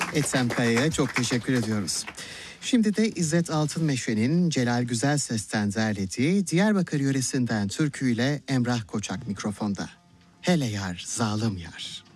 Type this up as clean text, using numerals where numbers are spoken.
Ethem Kaya'ya çok teşekkür ediyoruz. Şimdi de İzzet Altınmeşe'nin Celal Güzelses'ten derlediği Diyarbakır yöresinden türküyle Emrah Koçak mikrofonda. Hele yar, zalim yar.